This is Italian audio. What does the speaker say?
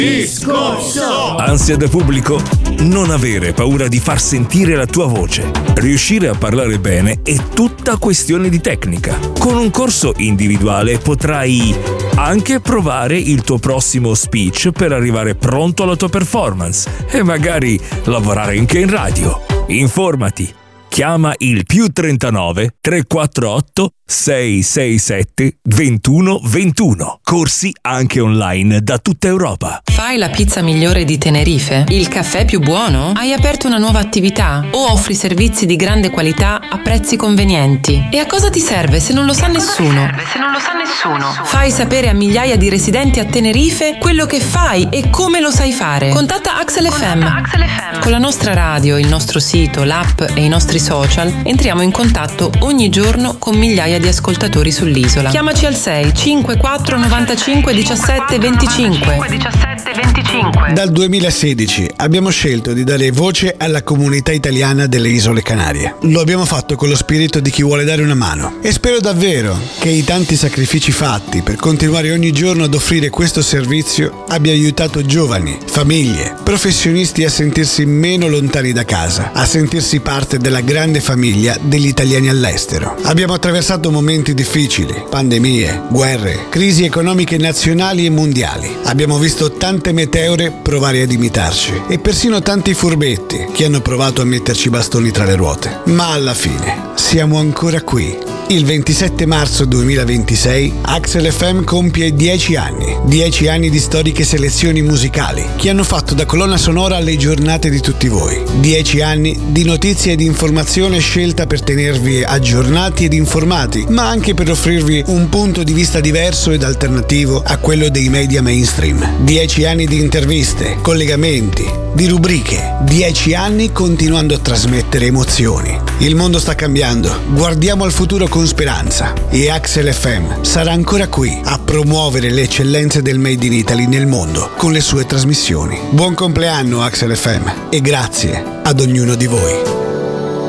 Discorso! Ansia da pubblico? Non avere paura di far sentire la tua voce. Riuscire a parlare bene è tutta questione di tecnica. Con un corso individuale potrai anche provare il tuo prossimo speech per arrivare pronto alla tua performance e magari lavorare anche in radio. Informati. Chiama il +39 348 667 2121. Corsi anche online da tutta Europa. Fai la pizza migliore di Tenerife? Il caffè più buono? Hai aperto una nuova attività? O offri servizi di grande qualità a prezzi convenienti? E a cosa ti serve se non lo sa nessuno? Fai sapere a migliaia di residenti a Tenerife quello che fai e come lo sai fare. Contatta Axel FM. Con la nostra radio, il nostro sito, l'app e i nostri social entriamo in contatto ogni giorno con migliaia di ascoltatori sull'isola. Chiamaci al 6 54 95 17 25. Dal 2016 abbiamo scelto di dare voce alla comunità italiana delle Isole Canarie. Lo abbiamo fatto con lo spirito di chi vuole dare una mano e spero davvero che i tanti sacrifici fatti per continuare ogni giorno ad offrire questo servizio abbia aiutato giovani, famiglie, professionisti a sentirsi meno lontani da casa, a sentirsi parte della grande famiglia degli italiani all'estero. Abbiamo attraversato momenti difficili, pandemie, guerre, crisi economiche nazionali e mondiali. Abbiamo visto tante meteore provare ad imitarci e persino tanti furbetti che hanno provato a metterci i bastoni tra le ruote. Ma alla fine siamo ancora qui. Il 27 marzo 2026 Axel FM compie 10 anni. 10 anni di storiche selezioni musicali che hanno fatto da colonna sonora alle giornate di tutti voi. 10 anni di notizie ed informazione scelta per tenervi aggiornati ed informati, ma anche per offrirvi un punto di vista diverso ed alternativo a quello dei media mainstream. 10 anni di interviste, collegamenti, di rubriche. 10 anni continuando a trasmettere emozioni. Il mondo sta cambiando, guardiamo al futuro con speranza e Axel FM sarà ancora qui a promuovere le eccellenze del Made in Italy nel mondo con le sue trasmissioni. Buon compleanno Axel FM e grazie ad ognuno di voi.